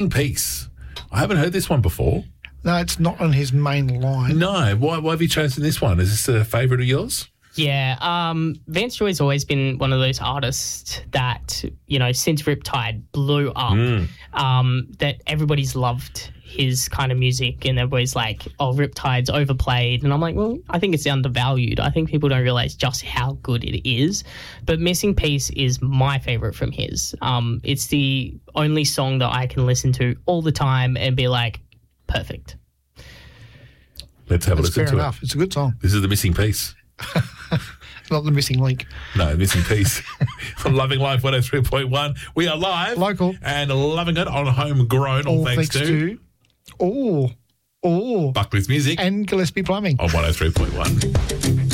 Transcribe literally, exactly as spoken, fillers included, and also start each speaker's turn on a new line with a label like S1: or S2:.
S1: Peace. I haven't heard this one before.
S2: No, it's not on his main line.
S1: No. Why, why have you chosen this one? Is this a favourite of yours?
S3: Yeah, um, Vance Joy's always been one of those artists that, you know, since Riptide blew up, mm. um, that everybody's loved his kind of music, and everybody's like, oh, Riptide's overplayed. And I'm like, well, I think it's undervalued. I think people don't realise just how good it is. But Missing Piece is my favourite from his. Um, it's the only song that I can listen to all the time and be like, perfect.
S1: Let's have
S2: That's
S1: a listen
S2: fair
S1: to
S2: enough.
S1: it.
S2: It's a good song.
S1: This is The Missing Piece.
S2: Not The Missing Link.
S1: No, Missing Piece. On Loving Life one oh three point one. We are live.
S2: Local.
S1: And loving it on Homegrown. All, all thanks, thanks to...
S2: to... Oh, oh.
S1: Buckley's Music.
S2: And Gillespie Plumbing.
S1: On one oh three point one.